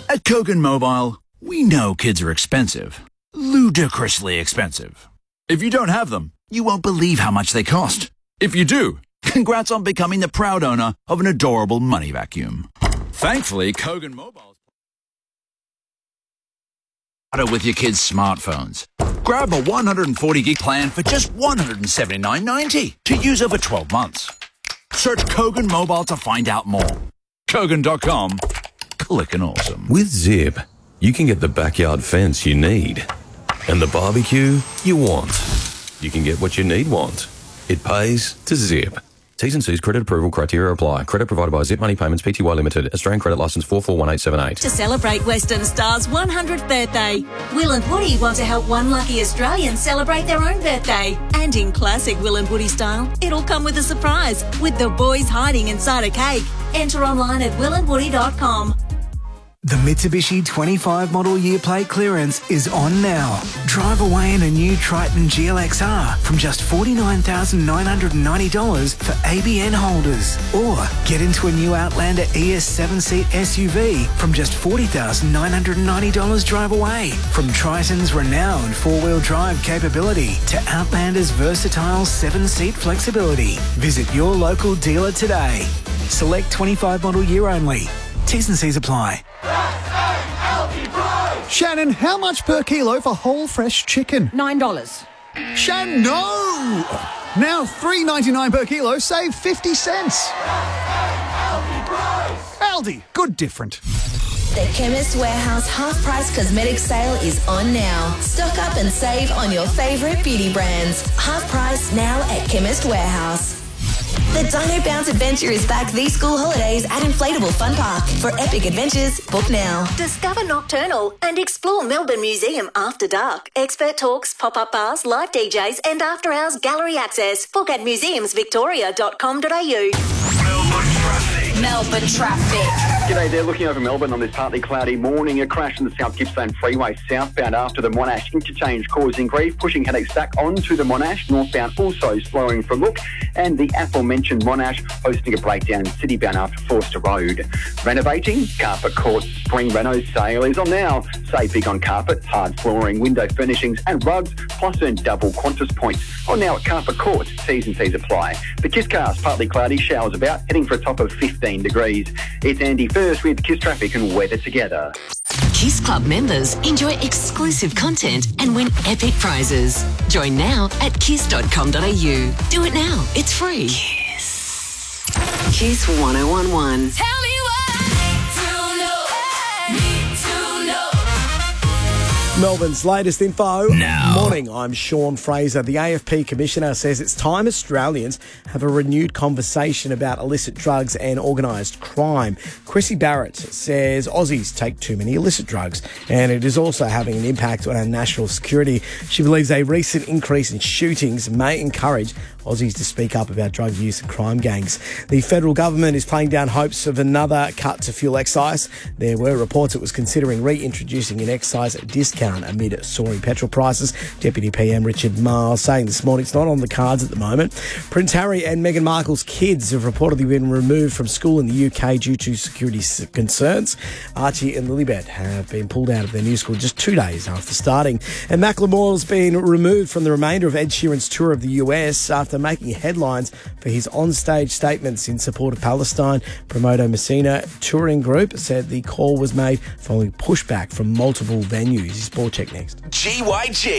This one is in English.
At Kogan Mobile, we know kids are expensive. Ludicrously expensive. If you don't have them, you won't believe how much they cost. If you do, congrats on becoming the proud owner of an adorable money vacuum. Thankfully, Kogan Mobile with your kids' smartphones. Grab a 140 gig plan for just $179.90 to use over 12 months. Search Kogan Mobile to find out more. Kogan.com. Clickin' awesome. With Zip, you can get the backyard fence you need and the barbecue you want. You can get what you want. It pays to Zip. T's and C's credit approval criteria apply. Credit provided by Zip Money Payments Pty Limited. Australian credit licence 441878. To celebrate Western Star's 100th birthday, Will and Woody want to help one lucky Australian celebrate their own birthday. And in classic Will and Woody style, it'll come with a surprise, with the boys hiding inside a cake. Enter online at willandwoody.com. The Mitsubishi 25 model year plate clearance is on now. Drive away in a new Triton GLXR from just $49,990 for ABN holders. Or get into a new Outlander ES 7-seat SUV from just $40,990 drive away. From Triton's renowned four-wheel drive capability to Outlander's versatile 7-seat flexibility. Visit your local dealer today. Select 25 model year only. T's and C's apply. Shannon, how much per kilo for whole fresh chicken? $9. Shannon, no! Now $3.99 per kilo, save 50 cents. Aldi, good different. The Chemist Warehouse half-price cosmetic sale is on now. Stock up and save on your favourite beauty brands. Half price now at Chemist Warehouse. The Dino Bounce adventure is back these school holidays at Inflatable Fun Park. For epic adventures, book now. Discover Nocturnal and explore Melbourne Museum after dark. Expert talks, pop-up bars, live DJs and after-hours gallery access. Book at museumsvictoria.com.au. Melbourne traffic. G'day there, looking over Melbourne on this partly cloudy morning. A crash in the South Gippsland Freeway southbound after the Monash interchange causing grief, pushing headache stack onto the Monash. Northbound also slowing for look. And the aforementioned Monash hosting a breakdown citybound after Forster Road. Renovating? Carpet Court Spring Reno sale is on now. Save big on carpet, hard flooring, window furnishings and rugs, plus earn double Qantas points. On now at Carpet Court. T's and C's apply. The Kisscast, partly cloudy, showers about, heading for a top of 15 degrees. It's Andy first with Kiss Traffic and weather together. Kiss Club members enjoy exclusive content and win epic prizes. Join now at kiss.com.au. Do it now. It's free. Kiss. Kiss 1011. Tell me what I need to know. Melbourne's latest info. Now. Morning, I'm Sean Fraser. The AFP Commissioner says it's time Australians have a renewed conversation about illicit drugs and organised crime. Chrissy Barrett says Aussies take too many illicit drugs and it is also having an impact on our national security. She believes a recent increase in shootings may encourage Aussies to speak up about drug use and crime gangs. The federal government is playing down hopes of another cut to fuel excise. There were reports it was considering reintroducing an excise discount amid soaring petrol prices. Deputy PM Richard Marles saying this morning it's not on the cards at the moment. Prince Harry and Meghan Markle's kids have reportedly been removed from school in the UK due to security concerns. Archie and Lilibet have been pulled out of their new school just 2 days after starting. And Macklemore has been removed from the remainder of Ed Sheeran's tour of the US after making headlines for his onstage statements in support of Palestine. Promoter Messina Touring Group said the call was made following pushback from multiple venues. Sport check next. GYG.